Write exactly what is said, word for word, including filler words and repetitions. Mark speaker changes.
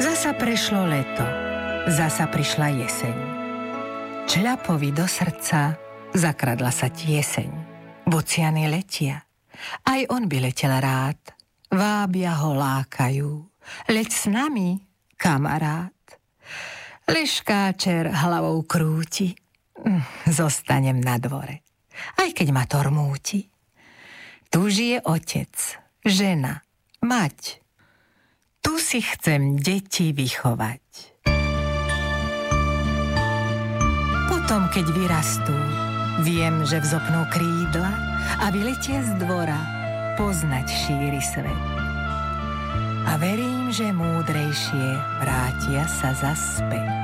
Speaker 1: Zasa prešlo leto, zasa prišla jeseň. Čľapovi do srdca zakradla sa tieseň. Bociany letia, aj on by letel rád. Vábia ho, lákajú, leď s nami, kamarát. Liškáčer hlavou krúti, zostanem na dvore, aj keď ma to rmúti. Tu žije otec, žena, mať. Tu si chcem deti vychovať. Potom, keď vyrastú, viem, že vzopnú krídla a vyletia z dvora poznať šíri svet. A verím, že múdrejšie vrátia sa zaspäť.